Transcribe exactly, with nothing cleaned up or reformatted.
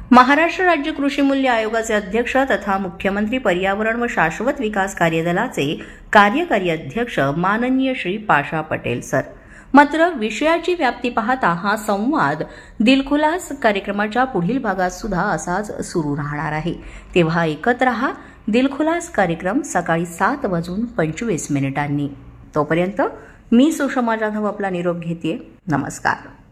महाराष्ट्र राज्य कृषी मूल्य आयोगाचे अध्यक्ष तथा मुख्यमंत्री पर्यावरण व शाश्वत विकास कार्यदलाचे कार्यकारी अध्यक्ष माननीय श्री पाशा पटेल सर. मात्र विषयाची व्याप्ती पाहता हा संवाद दिलखुलास कार्यक्रमाच्या पुढील भागात सुद्धा असाच सुरू राहणार आहे. तेव्हा ऐकत रहा दिलखुलास कार्यक्रम सकाळी सात वाजून पंचवीस मिनिटांनी. तोपर्यंत मी सुषमा जाधव आपला निरोप घेते. नमस्कार.